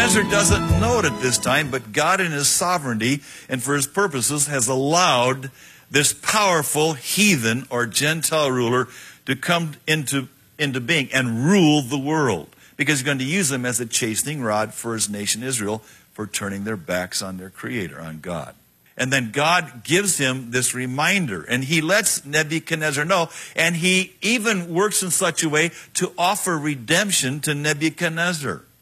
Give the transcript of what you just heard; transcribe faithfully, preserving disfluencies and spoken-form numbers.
Nebuchadnezzar doesn't know it at this time, but God in his sovereignty and for his purposes has allowed this powerful heathen or Gentile ruler to come into, into being and rule the world, because he's going to use them as a chastening rod for his nation Israel for turning their backs on their Creator, on God. And then God gives him this reminder, and he lets Nebuchadnezzar know, and he even works in such a way to offer redemption to Nebuchadnezzar.